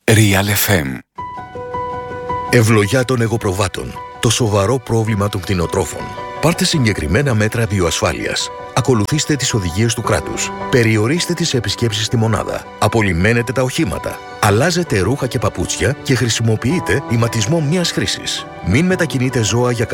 Real FM. Ευλογιά των εγωπροβάτων. Το σοβαρό πρόβλημα των κτηνοτρόφων. Πάρτε συγκεκριμένα μέτρα βιοασφάλειας. Ακολουθήστε τις οδηγίες του κράτους. Περιορίστε τις επισκέψεις στη μονάδα. Απολυμμένετε τα οχήματα. Αλλάζετε ρούχα και παπούτσια και χρησιμοποιείτε ηματισμό μιας χρήσης. Μην μετακινείτε ζώα για